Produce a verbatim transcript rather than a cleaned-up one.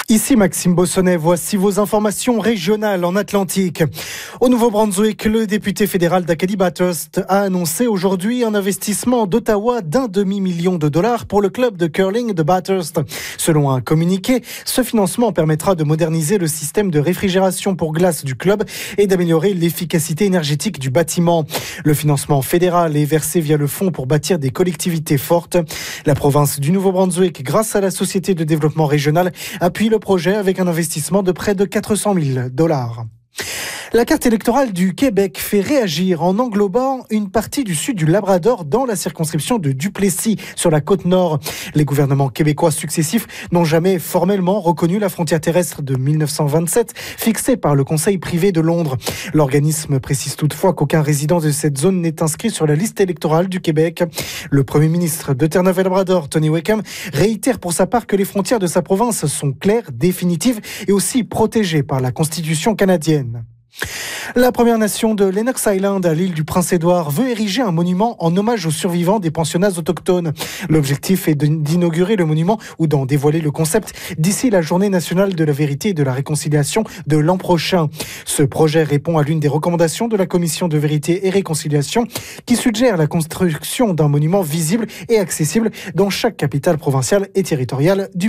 Ici Maxime Bossonnet, voici vos informations régionales en Atlantique. Au Nouveau-Brunswick, le député fédéral d'Acadie Bathurst a annoncé aujourd'hui un investissement d'Ottawa d'un demi-million de dollars pour le club de curling de Bathurst. Selon un communiqué, ce financement permettra de moderniser le système de réfrigération pour glace du club et d'améliorer l'efficacité énergétique du bâtiment. Le financement fédéral est versé via le fonds pour bâtir des collectivités fortes. La province du Nouveau-Brunswick, grâce à la Société de développement régional, appuie le projet avec un investissement de près de quatre cent mille dollars. La carte électorale du Québec fait réagir en englobant une partie du sud du Labrador dans la circonscription de Duplessis, sur la côte nord. Les gouvernements québécois successifs n'ont jamais formellement reconnu la frontière terrestre de mille neuf cent vingt-sept, fixée par le Conseil privé de Londres. L'organisme précise toutefois qu'aucun résident de cette zone n'est inscrit sur la liste électorale du Québec. Le premier ministre de Terre-Neuve-et-Labrador, Tony Wickham, réitère pour sa part que les frontières de sa province sont claires, définitives et aussi protégées par la Constitution canadienne. La Première Nation de Lennox Island, à l'île du Prince-Édouard, veut ériger un monument en hommage aux survivants des pensionnats autochtones. L'objectif est d'inaugurer le monument ou d'en dévoiler le concept d'ici la Journée nationale de la vérité et de la réconciliation de l'an prochain. Ce projet répond à l'une des recommandations de la Commission de vérité et réconciliation qui suggère la construction d'un monument visible et accessible dans chaque capitale provinciale et territoriale du